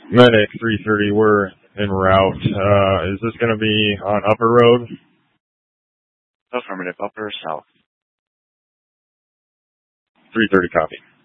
Medic 330, we're en route. Is this going to be on Upper Road? Affirmative, Upper South. 330 copy.